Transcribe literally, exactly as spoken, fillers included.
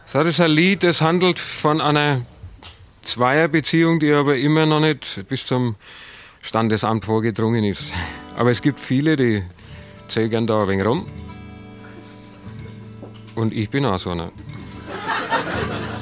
So, das ist ein Lied, das handelt von einer Zweierbeziehung, die aber immer noch nicht bis zum Standesamt vorgedrungen ist. Aber es gibt viele, die zögern da ein wenig rum. Und ich bin auch so einer.